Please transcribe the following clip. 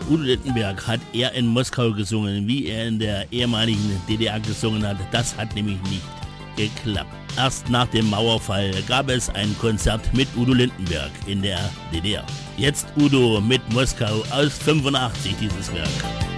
Udo Lindenberg hat eher in Moskau gesungen, wie er in der ehemaligen DDR gesungen hat. Das hat nämlich nicht geklappt. Erst nach dem Mauerfall gab es ein Konzert mit Udo Lindenberg in der DDR. Jetzt Udo mit Moskau aus 85, dieses Werk.